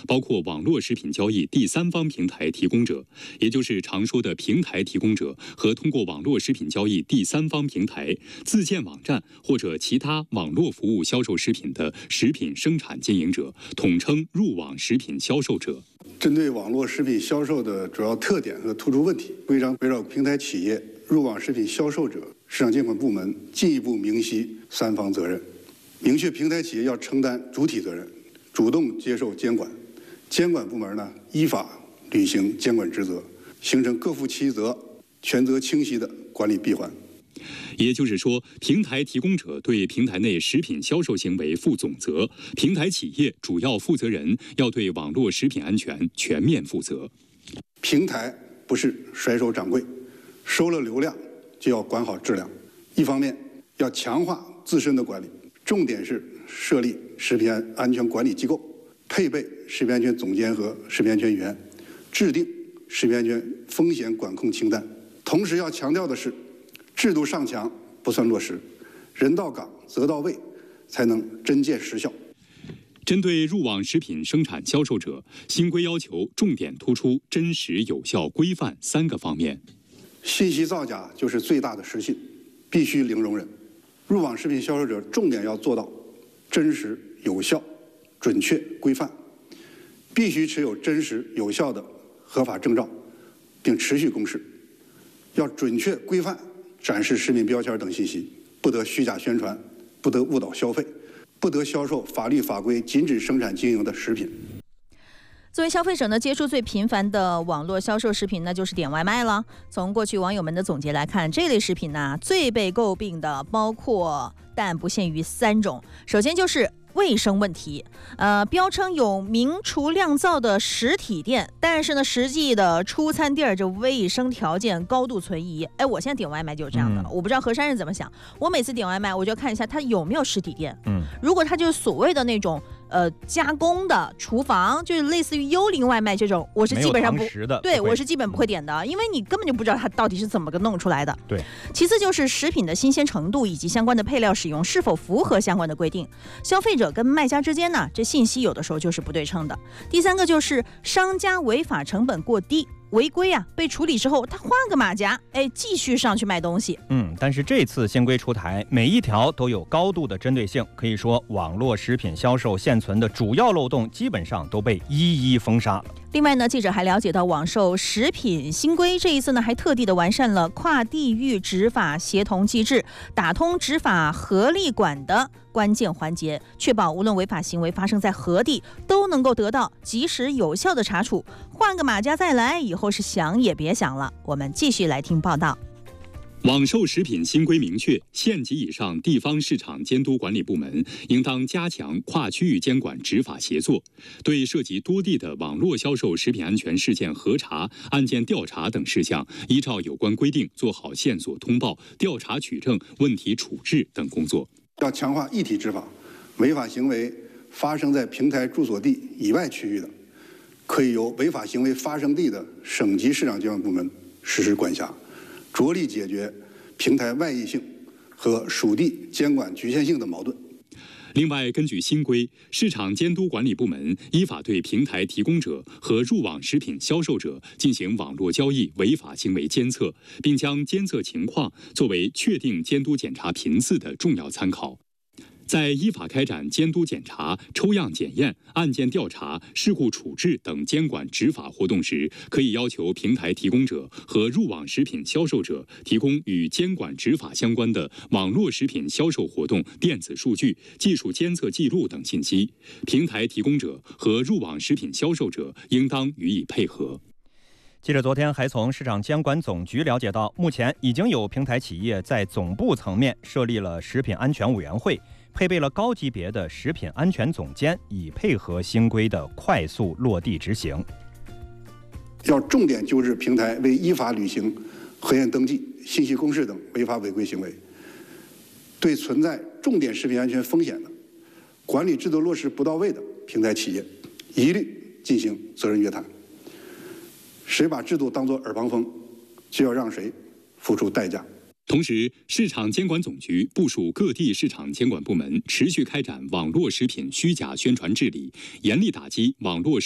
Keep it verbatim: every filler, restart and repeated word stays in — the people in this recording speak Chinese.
包括网络食品交易第三方平台提供者，也就是常说的平台提供者和通过网络食品交易第三方平台自建网站或者其他网络服务销售食品的食品生产经营者，统称入网食品销售者。 针对网络食品销售的主要特点和突出问题，规章围绕平台企业、入网食品销售者、市场监管部门进一步明晰三方责任，明确平台企业要承担主体责任，主动接受监管，监管部门呢依法履行监管职责，形成各负其责、权责清晰的管理闭环。 也就是说，平台提供者对平台内食品销售行为负总责，平台企业主要负责人要对网络食品安全全面负责。 平台不是甩手掌柜，收了流量就要管好质量。一方面要强化自身的管理，重点是设立食品安全管理机构，配备食品安全总监和食品安全员，制定食品安全风险管控清单。同时要强调的是，制度上墙不算落实，人到岗责到位，才能真见实效。 针对入网食品生产销售者，新规要求重点突出真实、有效、规范三个方面。 信息造假就是最大的失信，必须零容忍。入网食品销售者重点要做到真实、有效、准确、规范，必须持有真实有效的合法证照，并持续公示。要准确规范展示食品标签等信息，不得虚假宣传，不得误导消费，不得销售法律法规禁止生产经营的食品。 作为消费者呢，接触最频繁的网络销售食品那就是点外卖了。从过去网友们的总结来看，这类食品呢最被诟病的包括但不限于三种。首先就是卫生问题，呃，标称有明厨亮灶的实体店，但是呢，实际的出餐店这卫生条件高度存疑。哎，我现在点外卖就是这样的，嗯、我不知道河山人怎么想。我每次点外卖，我就要看一下它有没有实体店。嗯，如果它就是所谓的那种呃加工的厨房，就是类似于幽灵外卖这种，我是基本上不对，我是基本不会点的，因为你根本就不知道它到底是怎么个弄出来的。 对。 其次就是食品的新鲜程度以及相关的配料使用是否符合相关的规定，消费者跟卖家之间呢，这信息有的时候就是不对称的。第三个就是商家违法成本过低，违规啊被处理之后，他换个马甲，哎，继续上去卖东西。 嗯，但是这次新规出台，每一条都有高度的针对性，可以说网络食品销售现存的主要漏洞基本上都被一一封杀了。 另外呢，记者还了解到，网售食品新规这一次呢，还特地的完善了跨地域执法协同机制，打通执法合力管的关键环节，确保无论违法行为发生在何地，都能够得到及时有效的查处。换个马甲再来，以后是想也别想了。我们继续来听报道。 网售食品新规明确，县级以上地方市场监督管理部门应当加强跨区域监管执法协作，对涉及多地的网络销售食品安全事件核查、案件调查等事项，依照有关规定做好线索通报、调查取证、问题处置等工作。 要强化一体执法，违法行为发生在平台住所地以外区域的，可以由违法行为发生地的省级市场监管部门实施管辖，着力解决平台外溢性和属地监管局限性的矛盾。 另外，根据新规，市场监督管理部门依法对平台提供者和入网食品销售者进行网络交易违法行为监测，并将监测情况作为确定监督检查频次的重要参考。在依法开展监督检查、抽样检验、案件调查、事故处置等监管执法活动时，可以要求平台提供者和入网食品销售者提供与监管执法相关的网络食品销售活动电子数据、技术监测记录等信息。平台提供者和入网食品销售者应当予以配合。 记者昨天还从市场监管总局了解到，目前已经有平台企业在总部层面设立了食品安全委员会，配备了高级别的食品安全总监，以配合新规的快速落地执行。 要重点纠治平台未依法履行核验登记、信息公示等违法违规行为，对存在重点食品安全风险的、管理制度落实不到位的平台企业，一律进行责任约谈。谁把制度当作耳旁风，就要让谁付出代价。 同时，市场监管总局部署各地市场监管部门持续开展网络食品虚假宣传治理，严厉打击网络